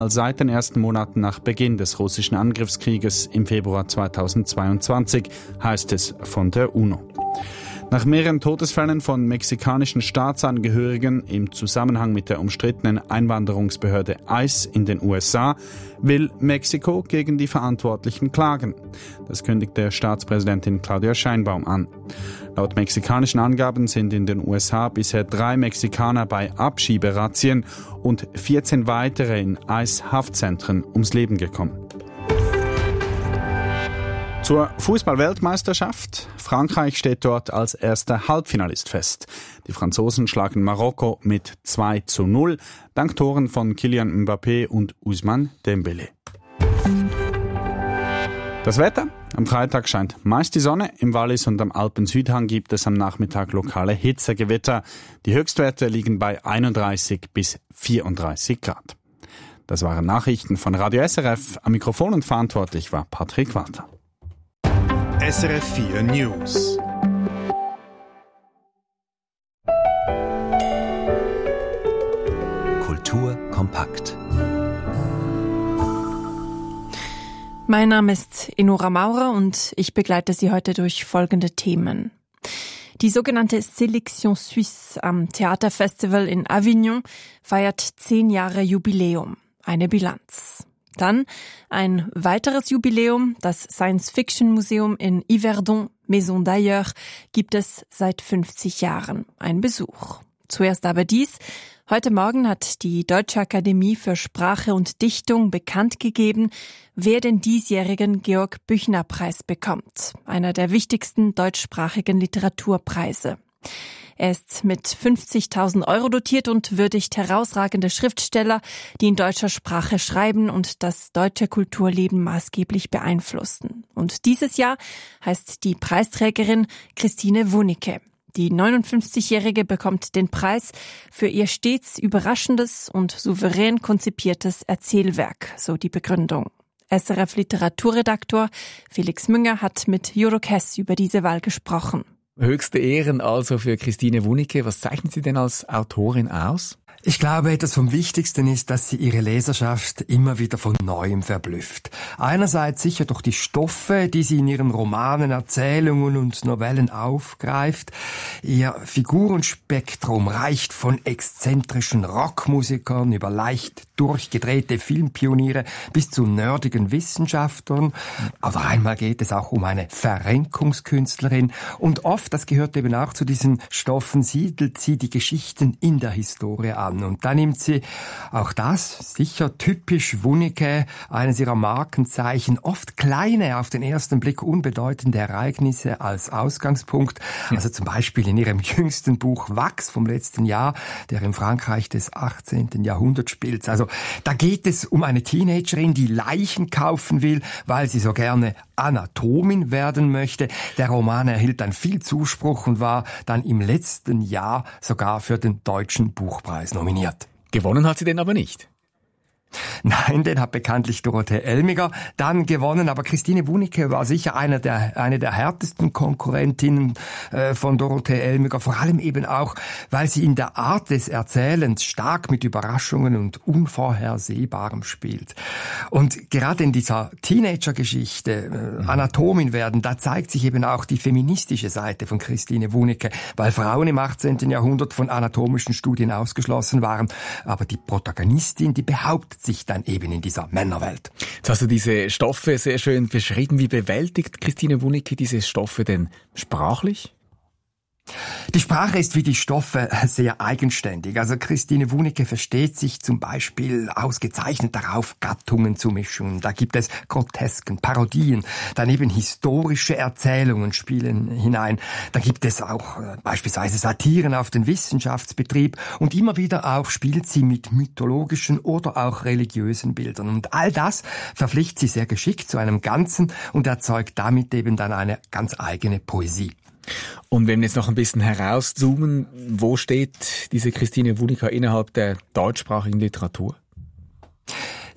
seit den ersten Monaten nach Beginn des russischen Angriffskrieges im Februar 2022, heißt es von der UNO. Nach mehreren Todesfällen von mexikanischen Staatsangehörigen im Zusammenhang mit der umstrittenen Einwanderungsbehörde ICE in den USA will Mexiko gegen die Verantwortlichen klagen. Das kündigte Staatspräsidentin Claudia Sheinbaum an. Laut mexikanischen Angaben sind in den USA bisher 3 Mexikaner bei Abschieberazzien und 14 weitere in ICE-Haftzentren ums Leben gekommen. Zur Fußball-Weltmeisterschaft. Frankreich steht dort als erster Halbfinalist fest. Die Franzosen schlagen Marokko mit 2:0, dank Toren von Kylian Mbappé und Ousmane Dembélé. Das Wetter? Am Freitag scheint meist die Sonne. Im Wallis und am Alpen-Südhang gibt es am Nachmittag lokale Hitzegewitter. Die Höchstwerte liegen bei 31 bis 34 Grad. Das waren Nachrichten von Radio SRF. Am Mikrofon und verantwortlich war Patrick Walter. SRF 4 News. Kultur kompakt. Mein Name ist Enora Maurer und ich begleite Sie heute durch folgende Themen. Die sogenannte Sélection Suisse am Theaterfestival in Avignon feiert 10 Jahre Jubiläum. Eine Bilanz. Dann ein weiteres Jubiläum, das Science-Fiction-Museum in Yverdon, Maison d'Ailleurs, gibt es seit 50 Jahren. Ein Besuch. Zuerst aber dies. Heute Morgen hat die Deutsche Akademie für Sprache und Dichtung bekannt gegeben, wer den diesjährigen Georg-Büchner-Preis bekommt. Einer der wichtigsten deutschsprachigen Literaturpreise. Er ist mit 50.000 € dotiert und würdigt herausragende Schriftsteller, die in deutscher Sprache schreiben und das deutsche Kulturleben maßgeblich beeinflussten. Und dieses Jahr heißt die Preisträgerin Christine Wunicke. Die 59-Jährige bekommt den Preis für ihr stets überraschendes und souverän konzipiertes Erzählwerk, so die Begründung. SRF-Literaturredaktor Felix Münger hat mit Jurok Hess über diese Wahl gesprochen. Höchste Ehren also für Christine Wunicke. Was zeichnet sie denn als Autorin aus? Ich glaube, etwas vom Wichtigsten ist, dass sie ihre Leserschaft immer wieder von Neuem verblüfft. Einerseits sicher durch die Stoffe, die sie in ihren Romanen, Erzählungen und Novellen aufgreift. Ihr Figurenspektrum reicht von exzentrischen Rockmusikern über leicht durchgedrehte Filmpioniere bis zu nerdigen Wissenschaftlern. Aber einmal geht es auch um eine Verrenkungskünstlerin. Und oft, das gehört eben auch zu diesen Stoffen, siedelt sie die Geschichten in der Historie an. Und da nimmt sie auch das, sicher typisch Wunicke, eines ihrer Markenzeichen, oft kleine, auf den ersten Blick unbedeutende Ereignisse als Ausgangspunkt. Also zum Beispiel in ihrem jüngsten Buch Wachs vom letzten Jahr, der im Frankreich des 18. Jahrhunderts spielt. Also da geht es um eine Teenagerin, die Leichen kaufen will, weil sie so gerne Anatomin werden möchte. Der Roman erhielt dann viel Zuspruch und war dann im letzten Jahr sogar für den Deutschen Buchpreis nominiert. Gewonnen hat sie denn aber nicht. Nein, den hat bekanntlich Dorothee Elmiger dann gewonnen, aber Christine Wunicke war sicher eine der härtesten Konkurrentinnen von Dorothee Elmiger, vor allem eben auch, weil sie in der Art des Erzählens stark mit Überraschungen und Unvorhersehbarem spielt. Und gerade in dieser Teenager-Geschichte, Anatomin werden, da zeigt sich eben auch die feministische Seite von Christine Wunicke, weil Frauen im 18. Jahrhundert von anatomischen Studien ausgeschlossen waren, aber die Protagonistin, die behauptet sich dann eben in dieser Männerwelt. Jetzt hast du diese Stoffe sehr schön beschrieben. Wie bewältigt Christine Wunicke diese Stoffe denn sprachlich? Die Sprache ist wie die Stoffe sehr eigenständig. Also Christine Wunicke versteht sich zum Beispiel ausgezeichnet darauf, Gattungen zu mischen. Da gibt es Grotesken, Parodien, daneben historische Erzählungen spielen hinein. Da gibt es auch beispielsweise Satiren auf den Wissenschaftsbetrieb und immer wieder auch spielt sie mit mythologischen oder auch religiösen Bildern. Und all das verpflichtet sie sehr geschickt zu einem Ganzen und erzeugt damit eben dann eine ganz eigene Poesie. Und wenn wir jetzt noch ein bisschen herauszoomen, wo steht diese Christine Wunicke innerhalb der deutschsprachigen Literatur?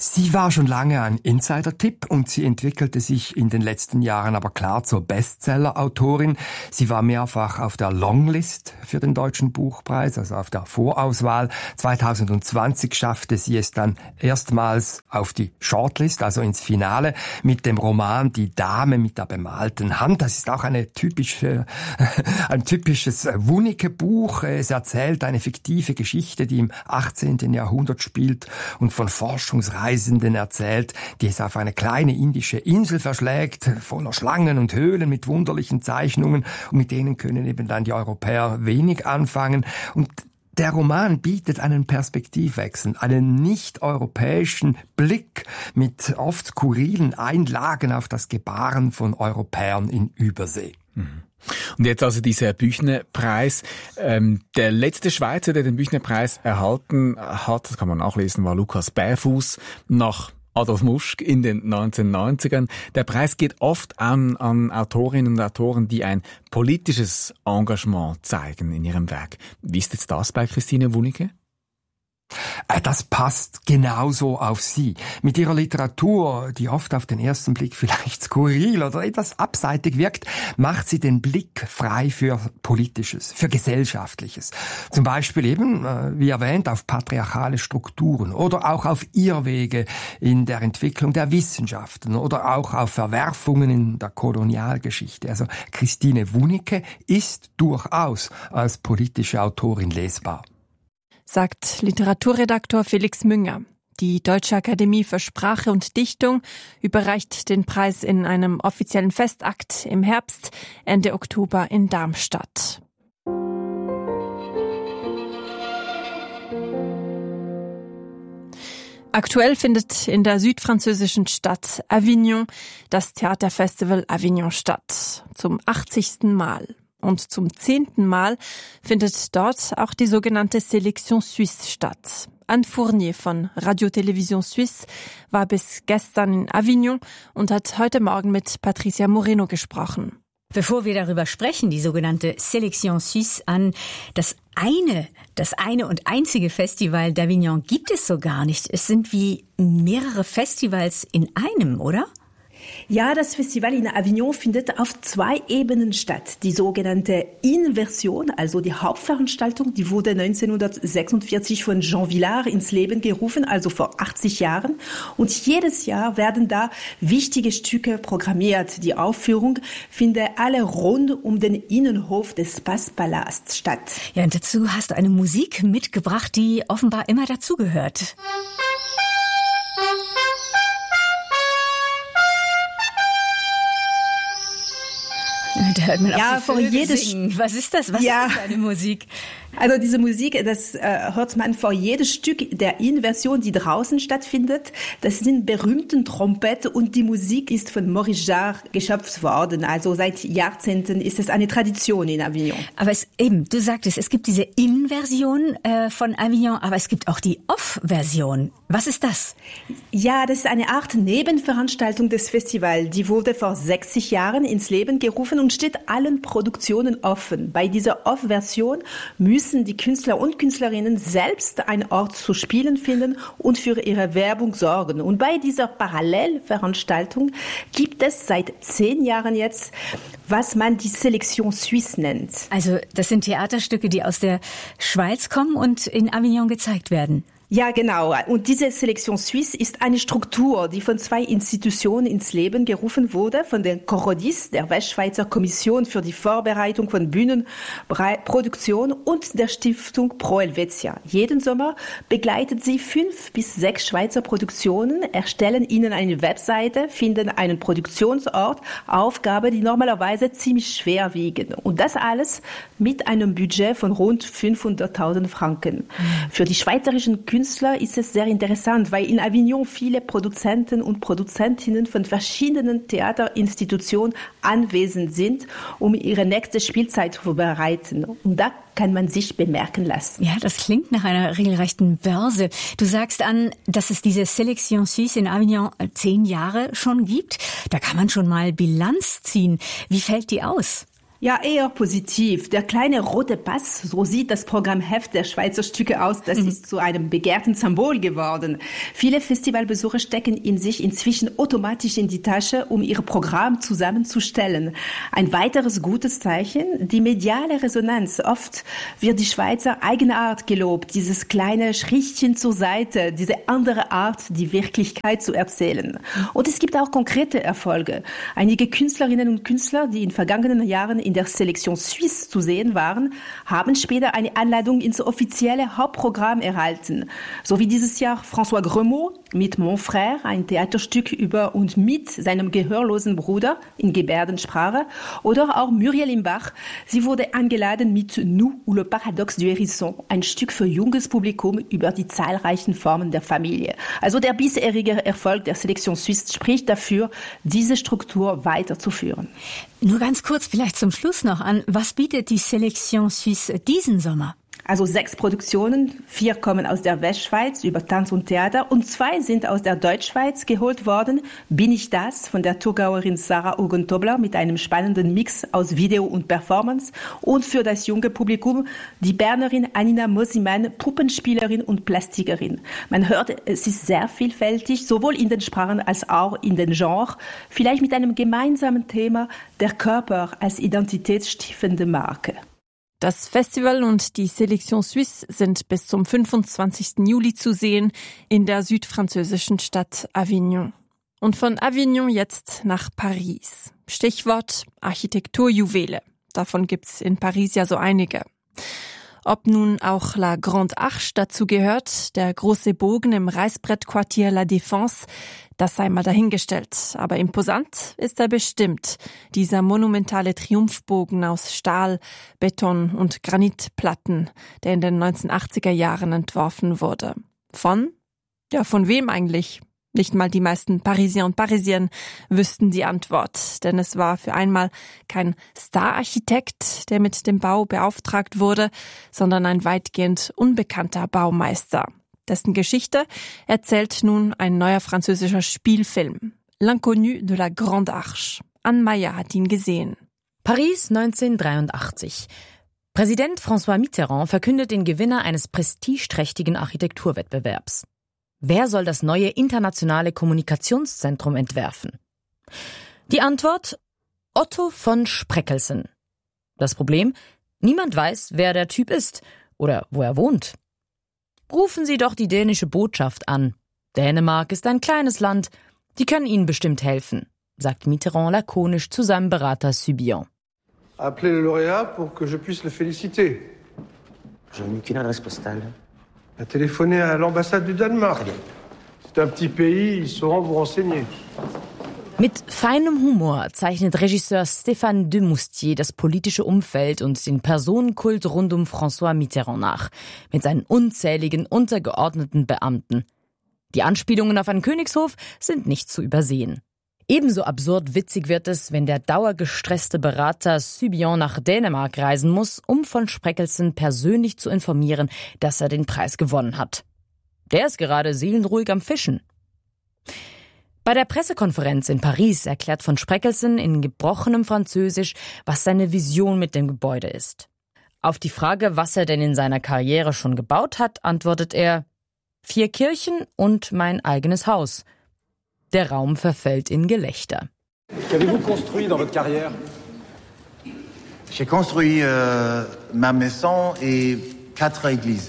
Sie war schon lange ein Insider-Tipp und sie entwickelte sich in den letzten Jahren aber klar zur Bestseller-Autorin. Sie war mehrfach auf der Longlist für den Deutschen Buchpreis, also auf der Vorauswahl. 2020 schaffte sie es dann erstmals auf die Shortlist, also ins Finale, mit dem Roman Die Dame mit der bemalten Hand. Das ist auch ein typisches Wunicke-Buch. Es erzählt eine fiktive Geschichte, die im 18. Jahrhundert spielt und von Forschungsreisenden erzählt, die es auf eine kleine indische Insel verschlägt, voller Schlangen und Höhlen mit wunderlichen Zeichnungen, und mit denen können eben dann die Europäer wenig anfangen. Und der Roman bietet einen Perspektivwechsel, einen nicht-europäischen Blick mit oft skurrilen Einlagen auf das Gebaren von Europäern in Übersee. Und jetzt also dieser Büchnerpreis. Der letzte Schweizer, der den Büchnerpreis erhalten hat, das kann man nachlesen, war Lukas Bärfuss nach Adolf Muschk in den 1990ern. Der Preis geht oft an Autorinnen und Autoren, die ein politisches Engagement zeigen in ihrem Werk. Wie ist jetzt das bei Christine Wunicke? Das passt genauso auf sie. Mit ihrer Literatur, die oft auf den ersten Blick vielleicht skurril oder etwas abseitig wirkt, macht sie den Blick frei für Politisches, für Gesellschaftliches. Zum Beispiel eben, wie erwähnt, auf patriarchale Strukturen oder auch auf Irrwege in der Entwicklung der Wissenschaften oder auch auf Verwerfungen in der Kolonialgeschichte. Also Christine Wunicke ist durchaus als politische Autorin lesbar. Sagt Literaturredaktor Felix Münger. Die Deutsche Akademie für Sprache und Dichtung überreicht den Preis in einem offiziellen Festakt im Herbst, Ende Oktober in Darmstadt. Aktuell findet in der südfranzösischen Stadt Avignon das Theaterfestival Avignon statt, zum 80. Mal. Und zum 10. Mal findet dort auch die sogenannte Sélection Suisse statt. Anne Fournier von Radio-Télévision Suisse war bis gestern in Avignon und hat heute Morgen mit Patricia Moreno gesprochen. Bevor wir darüber sprechen, die sogenannte Sélection Suisse, an das eine und einzige Festival d'Avignon gibt es so gar nicht. Es sind wie mehrere Festivals in einem, oder? Ja, das Festival in Avignon findet auf 2 Ebenen statt. Die sogenannte In-Version, also die Hauptveranstaltung, die wurde 1946 von Jean Vilar ins Leben gerufen, also vor 80 Jahren. Und jedes Jahr werden da wichtige Stücke programmiert. Die Aufführung findet alle rund um den Innenhof des Space-Palasts statt. Ja, und dazu hast du eine Musik mitgebracht, die offenbar immer dazugehört. Da hört man auch so Vögel singen. Was ist das? Was ist das für eine Musik? Also diese Musik, das hört man vor jedem Stück der In-Version, die draußen stattfindet. Das sind berühmte Trompeten und die Musik ist von Maurice Jarre geschöpft worden. Also seit Jahrzehnten ist es eine Tradition in Avignon. Aber du sagtest, es gibt diese In-Version von Avignon, aber es gibt auch die Off-Version. Was ist das? Ja, das ist eine Art Nebenveranstaltung des Festivals. Die wurde vor 60 Jahren ins Leben gerufen und steht allen Produktionen offen. Bei dieser Off-Version müssen die Künstler und Künstlerinnen selbst einen Ort zu spielen finden und für ihre Werbung sorgen. Und bei dieser Parallelveranstaltung gibt es seit 10 Jahren jetzt, was man die Sélection Suisse nennt. Also das sind Theaterstücke, die aus der Schweiz kommen und in Avignon gezeigt werden. Ja, genau. Und diese Sélection Suisse ist eine Struktur, die von 2 Institutionen ins Leben gerufen wurde, von der Corodis, der Westschweizer Kommission für die Vorbereitung von Bühnenproduktion, und der Stiftung Pro Helvetia. Jeden Sommer begleitet sie 5 bis 6 Schweizer Produktionen, erstellen ihnen eine Webseite, finden einen Produktionsort, Aufgaben, die normalerweise ziemlich schwer wiegen. Und das alles mit einem Budget von rund 500.000 Franken. Für die schweizerischen Künstler ist es sehr interessant, weil in Avignon viele Produzenten und Produzentinnen von verschiedenen Theaterinstitutionen anwesend sind, um ihre nächste Spielzeit zu bereiten. Und da kann man sich bemerken lassen. Ja, das klingt nach einer regelrechten Börse. Du sagst an, dass es diese Sélection Suisse in Avignon 10 Jahre schon gibt. Da kann man schon mal Bilanz ziehen. Wie fällt die aus? Ja, eher positiv. Der kleine rote Pass, so sieht das Programmheft der Schweizer Stücke aus, das ist zu einem begehrten Symbol geworden. Viele Festivalbesucher stecken ihn sich inzwischen automatisch in die Tasche, um ihr Programm zusammenzustellen. Ein weiteres gutes Zeichen, die mediale Resonanz. Oft wird die Schweizer Eigenart gelobt, dieses kleine Schrittchen zur Seite, diese andere Art, die Wirklichkeit zu erzählen. Und es gibt auch konkrete Erfolge. Einige Künstlerinnen und Künstler, die in vergangenen Jahren in der Sélection Suisse zu sehen waren, haben später eine Einladung ins offizielle Hauptprogramm erhalten. So wie dieses Jahr François Gremaud mit Mon Frère, ein Theaterstück über und mit seinem gehörlosen Bruder in Gebärdensprache, oder auch Muriel Imbach. Sie wurde eingeladen mit Nous ou le Paradoxe du Hérisson, ein Stück für junges Publikum über die zahlreichen Formen der Familie. Also der bisherige Erfolg der Sélection Suisse spricht dafür, diese Struktur weiterzuführen. Nur ganz kurz vielleicht zum Schluss noch an, was bietet die Sélection Suisse diesen Sommer? Also 6 Produktionen, 4 kommen aus der Westschweiz über Tanz und Theater und 2 sind aus der Deutschschweiz geholt worden. Bin ich das von der Thurgauerin Sarah Ugentobler mit einem spannenden Mix aus Video und Performance und für das junge Publikum die Bernerin Anina Mosimann, Puppenspielerin und Plastikerin. Man hört, es ist sehr vielfältig, sowohl in den Sprachen als auch in den Genres, vielleicht mit einem gemeinsamen Thema, der Körper als identitätsstiftende Marke. Das Festival und die Sélection Suisse sind bis zum 25. Juli zu sehen in der südfranzösischen Stadt Avignon. Und von Avignon jetzt nach Paris. Stichwort Architekturjuwele. Davon gibt's in Paris ja so einige. Ob nun auch La Grande Arche dazu gehört, der große Bogen im Reißbrettquartier La Défense, das sei mal dahingestellt. Aber imposant ist er bestimmt. Dieser monumentale Triumphbogen aus Stahl, Beton und Granitplatten, der in den 1980er Jahren entworfen wurde. Von wem eigentlich? Nicht mal die meisten Parisier und Parisiennes wüssten die Antwort, denn es war für einmal kein Stararchitekt, der mit dem Bau beauftragt wurde, sondern ein weitgehend unbekannter Baumeister. Dessen Geschichte erzählt nun ein neuer französischer Spielfilm, L'Inconnu de la Grande Arche. Anne Meyer hat ihn gesehen. Paris 1983. Präsident François Mitterrand verkündet den Gewinner eines prestigeträchtigen Architekturwettbewerbs. Wer soll das neue internationale Kommunikationszentrum entwerfen? Die Antwort: Otto von Spreckelsen. Das Problem? Niemand weiß, wer der Typ ist oder wo er wohnt. Rufen Sie doch die dänische Botschaft an. Dänemark ist ein kleines Land, die können Ihnen bestimmt helfen, sagt Mitterrand lakonisch zu seinem Berater Sübillon. Appelez le lauréat pour que je puisse le féliciter. Je n'ai qu'une adresse postale. À téléphoner à l'ambassade du Danemark. C'est un petit pays, ils sauront vous renseigner. Mit feinem Humor zeichnet Regisseur Stéphane Demoustier das politische Umfeld und den Personenkult rund um François Mitterrand nach, mit seinen unzähligen untergeordneten Beamten. Die Anspielungen auf einen Königshof sind nicht zu übersehen. Ebenso absurd witzig wird es, wenn der dauergestresste Berater Sübillon nach Dänemark reisen muss, um von Spreckelsen persönlich zu informieren, dass er den Preis gewonnen hat. Der ist gerade seelenruhig am Fischen. Bei der Pressekonferenz in Paris erklärt von Spreckelsen in gebrochenem Französisch, was seine Vision mit dem Gebäude ist. Auf die Frage, was er denn in seiner Karriere schon gebaut hat, antwortet er: 4 Kirchen und mein eigenes Haus. Der Raum verfällt in Gelächter. Qu'avez-vous construit dans votre carrière? J'ai construit ma maison et 4 églises.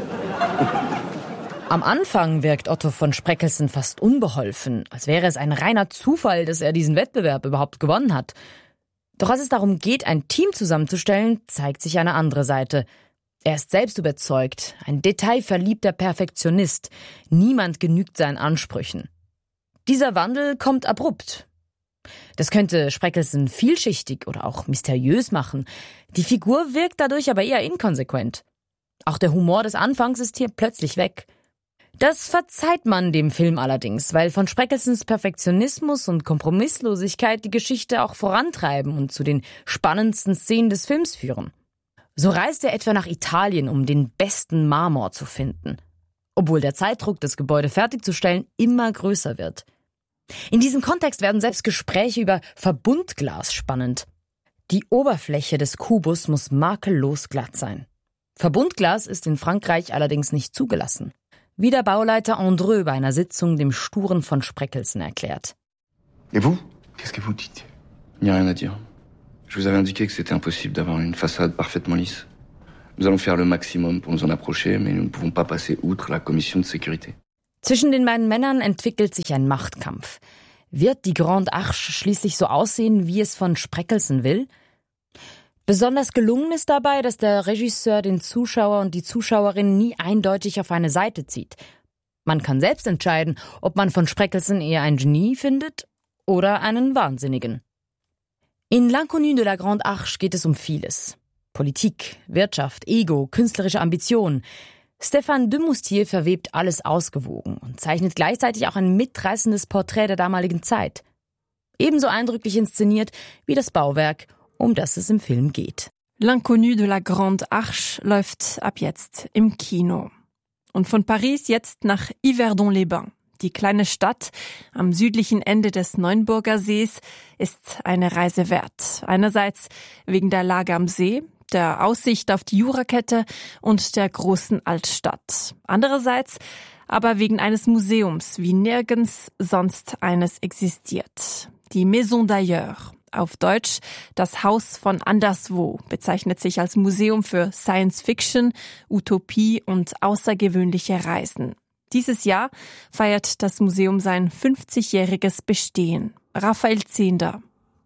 Am Anfang wirkt Otto von Spreckelsen fast unbeholfen, als wäre es ein reiner Zufall, dass er diesen Wettbewerb überhaupt gewonnen hat. Doch als es darum geht, ein Team zusammenzustellen, zeigt sich eine andere Seite. Er ist selbst überzeugt, ein detailverliebter Perfektionist. Niemand genügt seinen Ansprüchen. Dieser Wandel kommt abrupt. Das könnte Spreckelsen vielschichtig oder auch mysteriös machen. Die Figur wirkt dadurch aber eher inkonsequent. Auch der Humor des Anfangs ist hier plötzlich weg. Das verzeiht man dem Film allerdings, weil von Spreckelsens Perfektionismus und Kompromisslosigkeit die Geschichte auch vorantreiben und zu den spannendsten Szenen des Films führen. So reist er etwa nach Italien, um den besten Marmor zu finden. Obwohl der Zeitdruck, das Gebäude fertigzustellen, immer größer wird. In diesem Kontext werden selbst Gespräche über Verbundglas spannend. Die Oberfläche des Kubus muss makellos glatt sein. Verbundglas ist in Frankreich allerdings nicht zugelassen. Wie der Bauleiter Andreu bei einer Sitzung dem Sturen von Spreckelsen erklärt. Et vous? Qu'est-ce que vous dites? Il n'y a rien à dire. Je vous avais indiqué que c'était impossible d'avoir une façade parfaitement lisse. Nous allons faire le maximum pour nous en approcher, mais nous ne pouvons pas passer outre la commission de sécurité. Zwischen den beiden Männern entwickelt sich ein Machtkampf. Wird die Grande Arche schließlich so aussehen, wie es von Spreckelsen will? Besonders gelungen ist dabei, dass der Regisseur den Zuschauer und die Zuschauerin nie eindeutig auf eine Seite zieht. Man kann selbst entscheiden, ob man von Spreckelsen eher ein Genie findet oder einen Wahnsinnigen. In L'Inconnu de la Grande Arche geht es um vieles. Politik, Wirtschaft, Ego, künstlerische Ambition. Stéphane Demoustier verwebt alles ausgewogen und zeichnet gleichzeitig auch ein mitreißendes Porträt der damaligen Zeit. Ebenso eindrücklich inszeniert wie das Bauwerk, um das es im Film geht. L'Inconnu de la Grande Arche läuft ab jetzt im Kino. Und von Paris jetzt nach Yverdon-les-Bains. Die kleine Stadt am südlichen Ende des Neuenburger Sees ist eine Reise wert. Einerseits wegen der Lage am See, der Aussicht auf die Jurakette und der großen Altstadt. Andererseits aber wegen eines Museums, wie nirgends sonst eines existiert. Die Maison d'Ailleurs. Auf Deutsch das Haus von Anderswo, bezeichnet sich als Museum für Science Fiction, Utopie und außergewöhnliche Reisen. Dieses Jahr feiert das Museum sein 50-jähriges Bestehen. Raphael Zehnder.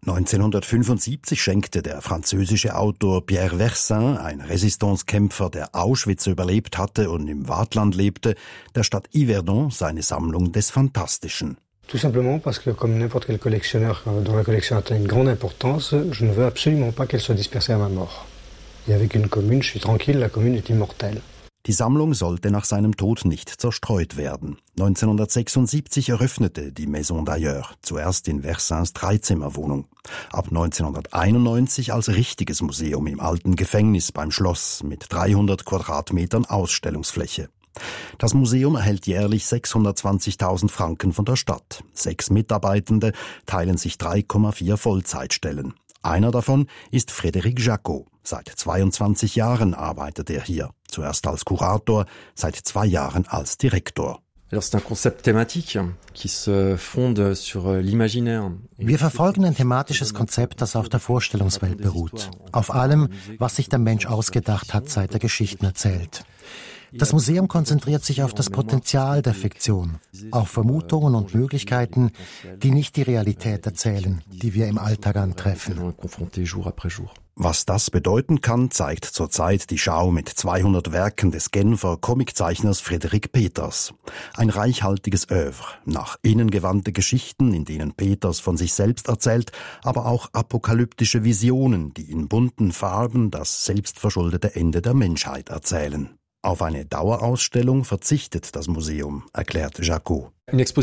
1975 schenkte der französische Autor Pierre Versin, ein Resistancekämpfer, der Auschwitz überlebt hatte und im Waadtland lebte, der Stadt Yverdon seine Sammlung des Fantastischen. Tout simplement parce que, comme n'importe quel collectionneur dont la collection atteint une grande importance, je ne veux absolument pas qu'elle soit dispersée à ma mort. Et avec une commune, je suis tranquille, la commune est immortelle. Die Sammlung sollte nach seinem Tod nicht zerstreut werden. 1976 eröffnete die Maison d'Ailleurs, zuerst in Versins Dreizimmerwohnung. Ab 1991 als richtiges Museum im alten Gefängnis beim Schloss mit 300 Quadratmetern Ausstellungsfläche. Das Museum erhält jährlich 620.000 Franken von der Stadt. 6 Mitarbeitende teilen sich 3,4 Vollzeitstellen. Einer davon ist Frédéric Jacot. Seit 22 Jahren arbeitet er hier. Zuerst als Kurator, seit 2 Jahren als Direktor. Alors c'est un concept thématique qui se fonde sur l'imaginaire. Wir verfolgen ein thematisches Konzept, das auf der Vorstellungswelt beruht. Auf allem, was sich der Mensch ausgedacht hat, seit er Geschichten erzählt. Das Museum konzentriert sich auf das Potenzial der Fiktion, auf Vermutungen und Möglichkeiten, die nicht die Realität erzählen, die wir im Alltag antreffen. Was das bedeuten kann, zeigt zurzeit die Schau mit 200 Werken des Genfer Comiczeichners Frédéric Peters. Ein reichhaltiges Œuvre, nach innen gewandte Geschichten, in denen Peters von sich selbst erzählt, aber auch apokalyptische Visionen, die in bunten Farben das selbstverschuldete Ende der Menschheit erzählen. Auf eine Dauerausstellung verzichtet das Museum, erklärt Jacot.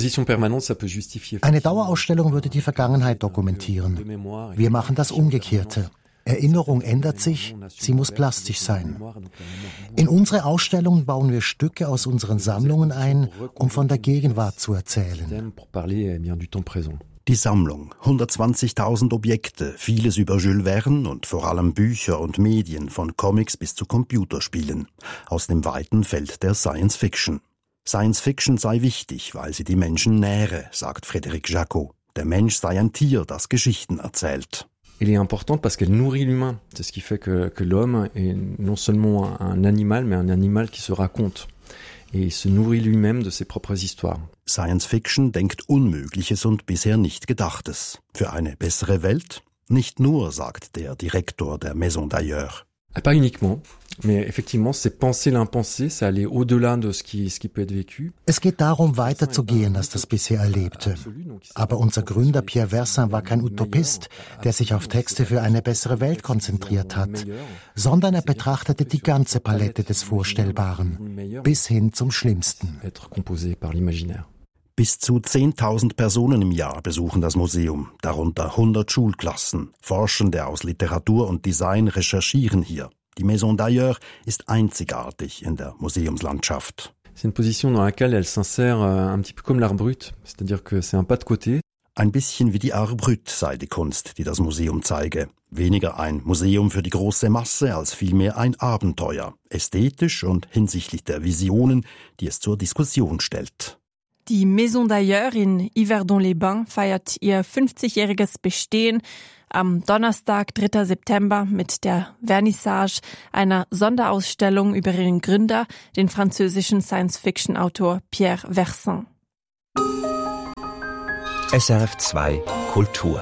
Eine Dauerausstellung würde die Vergangenheit dokumentieren. Wir machen das Umgekehrte. Erinnerung ändert sich, sie muss plastisch sein. In unsere Ausstellungen bauen wir Stücke aus unseren Sammlungen ein, um von der Gegenwart zu erzählen. Die Sammlung, 120.000 Objekte, vieles über Jules Verne und vor allem Bücher und Medien, von Comics bis zu Computerspielen. Aus dem weiten Feld der Science Fiction. Science Fiction sei wichtig, weil sie die Menschen nähre, sagt Frédéric Jacot. Der Mensch sei ein Tier, das Geschichten erzählt. Elle est importante parce qu'elle nourrit l'humain. C'est ce qui fait que l'homme est non seulement un animal, mais un animal qui se raconte. Et il se nourrit lui-même de ses propres histoires. Science Fiction denkt Unmögliches und bisher nicht Gedachtes. Für eine bessere Welt? Nicht nur, sagt der Direktor der Maison d'Ailleurs. Pas uniquement, mais effectivement, c'est penser l'impensé, c'est aller au-delà de ce qui peut être vécu. Es geht darum, weiterzugehen als das bisher Erlebte. Aber unser Gründer Pierre Versin war kein Utopist, der sich auf Texte für eine bessere Welt konzentriert hat, sondern er betrachtete die ganze Palette des Vorstellbaren, bis hin zum Schlimmsten. Bis zu 10.000 Personen im Jahr besuchen das Museum, darunter 100 Schulklassen. Forschende aus Literatur und Design recherchieren hier. Die Maison d'Ailleurs ist einzigartig in der Museumslandschaft. C'est une position dans laquelle elle s'insère un petit peu comme l'art brut, c'est-à-dire que c'est un pas de côté. Ein bisschen wie die Art brut sei die Kunst, die das Museum zeige. Weniger ein Museum für die große Masse als vielmehr ein Abenteuer, ästhetisch und hinsichtlich der Visionen, die es zur Diskussion stellt. Die Maison d'Ailleurs in Yverdon-les-Bains feiert ihr 50-jähriges Bestehen am Donnerstag, 3. September, mit der Vernissage einer Sonderausstellung über ihren Gründer, den französischen Science-Fiction-Autor Pierre Versin. SRF 2 Kultur.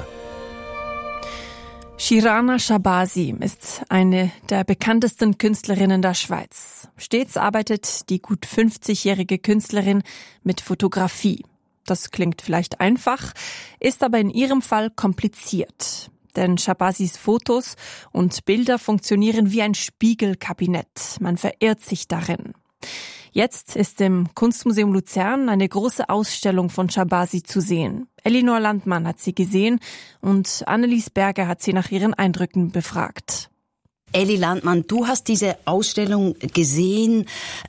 Shirana Shabasi ist eine der bekanntesten Künstlerinnen der Schweiz. Stets arbeitet die gut 50-jährige Künstlerin mit Fotografie. Das klingt vielleicht einfach, ist aber in ihrem Fall kompliziert. Denn Shabasis Fotos und Bilder funktionieren wie ein Spiegelkabinett. Man verirrt sich darin. Jetzt ist im Kunstmuseum Luzern eine große Ausstellung von Shabasi zu sehen. Elinor Landmann hat sie gesehen und Annelies Berger hat sie nach ihren Eindrücken befragt. Elli Landmann, du hast diese Ausstellung gesehen.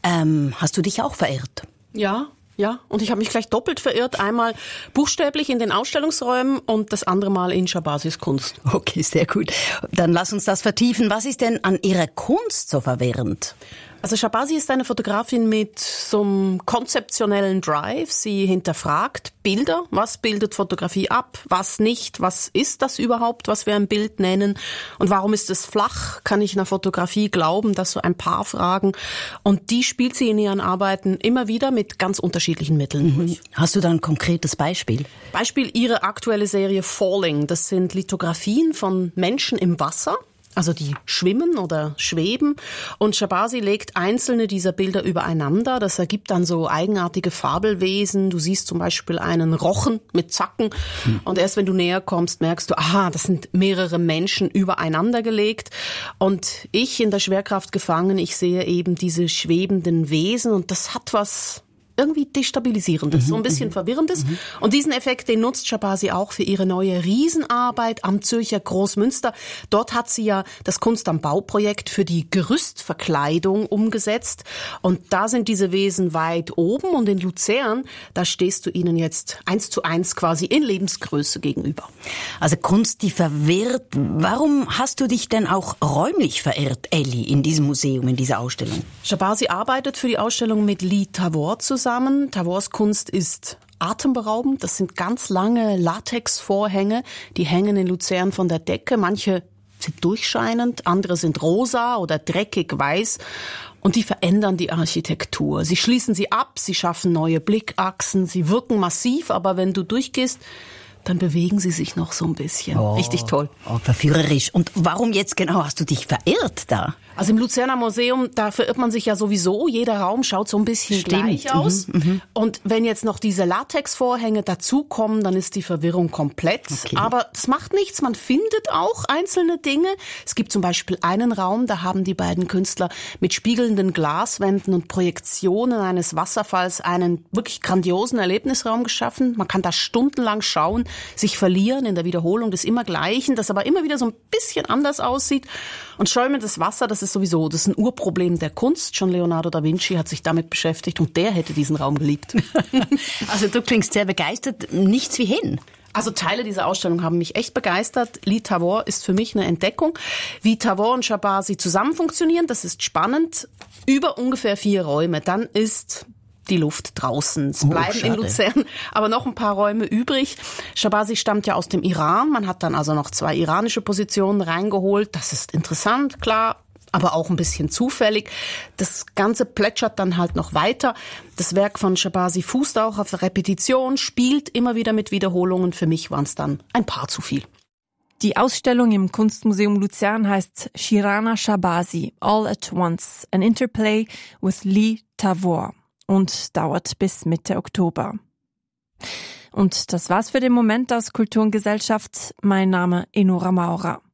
Hast du dich auch verirrt? Ja, und ich habe mich gleich doppelt verirrt. Einmal buchstäblich in den Ausstellungsräumen und das andere Mal in Shabasis Kunst. Okay, sehr gut. Dann lass uns das vertiefen. Was ist denn an ihrer Kunst so verwirrend? Also Shabasi ist eine Fotografin mit so einem konzeptionellen Drive. Sie hinterfragt Bilder. Was bildet Fotografie ab? Was nicht? Was ist das überhaupt, was wir ein Bild nennen? Und warum ist es flach? Kann ich einer Fotografie glauben? Das so ein paar Fragen. Und die spielt sie in ihren Arbeiten immer wieder mit ganz unterschiedlichen Mitteln. Hast du da ein konkretes Beispiel? Beispiel ihre aktuelle Serie Falling. Das sind Lithografien von Menschen im Wasser. Also die schwimmen oder schweben. Und Shabasi legt einzelne dieser Bilder übereinander. Das ergibt dann so eigenartige Fabelwesen. Du siehst zum Beispiel einen Rochen mit Zacken. Und erst wenn du näher kommst, merkst du, aha, das sind mehrere Menschen übereinander gelegt. Und ich in der Schwerkraft gefangen, ich sehe eben diese schwebenden Wesen. Und das hat was irgendwie Destabilisierendes, so ein bisschen Verwirrendes. Und diesen Effekt, den nutzt Shabasi auch für ihre neue Riesenarbeit am Zürcher Großmünster. Dort hat sie ja das Kunst am Bau-Projekt für die Gerüstverkleidung umgesetzt. Und da sind diese Wesen weit oben. Und in Luzern, da stehst du ihnen jetzt 1:1 quasi in Lebensgröße gegenüber. Also Kunst, die verwirrt. Warum hast du dich denn auch räumlich verirrt, Elli, in diesem Museum, in dieser Ausstellung? Shabasi arbeitet für die Ausstellung mit Lee Tavor zusammen. Tavors Kunst ist atemberaubend. Das sind ganz lange Latexvorhänge, die hängen in Luzern von der Decke. Manche sind durchscheinend, andere sind rosa oder dreckig weiß. Und die verändern die Architektur. Sie schließen sie ab, sie schaffen neue Blickachsen, sie wirken massiv, aber wenn du durchgehst, dann bewegen sie sich noch so ein bisschen. Richtig toll. Verführerisch. Und warum jetzt genau hast du dich verirrt da? Also im Luzerner Museum, da verirrt man sich ja sowieso. Jeder Raum schaut so ein bisschen gleich aus. Und wenn jetzt noch diese Latexvorhänge dazukommen, dann ist die Verwirrung komplett. Okay. Aber das macht nichts. Man findet auch einzelne Dinge. Es gibt zum Beispiel einen Raum, da haben die beiden Künstler mit spiegelnden Glaswänden und Projektionen eines Wasserfalls einen wirklich grandiosen Erlebnisraum geschaffen. Man kann da stundenlang schauen, sich verlieren in der Wiederholung des Immergleichen, das aber immer wieder so ein bisschen anders aussieht. Und schäumendes Wasser, das ist ein Urproblem der Kunst. Schon Leonardo da Vinci hat sich damit beschäftigt und der hätte diesen Raum geliebt. Also du klingst sehr begeistert. Nichts wie hin. Also Teile dieser Ausstellung haben mich echt begeistert. Lee Tavor ist für mich eine Entdeckung. Wie Tavor und Shabasi zusammen funktionieren, das ist spannend. Über ungefähr 4 Räume. Dann ist die Luft draußen. Es bleiben in Luzern aber noch ein paar Räume übrig. Shabasi stammt ja aus dem Iran. Man hat dann also noch 2 iranische Positionen reingeholt. Das ist interessant, klar, aber auch ein bisschen zufällig. Das Ganze plätschert dann halt noch weiter. Das Werk von Shabasi fußt auch auf Repetition, spielt immer wieder mit Wiederholungen. Für mich waren es dann ein paar zu viel. Die Ausstellung im Kunstmuseum Luzern heißt Shirana Shabasi, All at Once, an Interplay with Lee Tavor und dauert bis Mitte Oktober. Und das war's für den Moment aus Kultur und Gesellschaft. Mein Name Enora Maurer.